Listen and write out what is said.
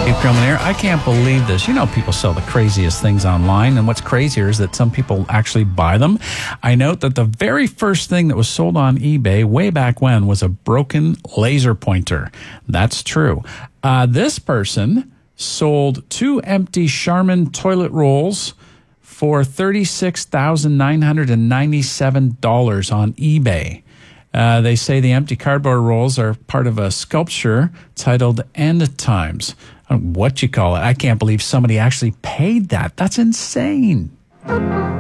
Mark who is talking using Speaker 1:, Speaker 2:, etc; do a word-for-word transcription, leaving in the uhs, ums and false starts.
Speaker 1: Dave Crillman here. I can't believe this. You know, people sell the craziest things online, and what's crazier is that some people actually buy them. I note that the very first thing that was sold on eBay way back when was a broken laser pointer. That's true. Uh, this person sold two empty Charmin toilet rolls for thirty-six thousand nine hundred ninety-seven dollars on eBay. Uh, they say the empty cardboard rolls are part of a sculpture titled End Times. I don't know what you call it. I can't believe somebody actually paid that. That's insane.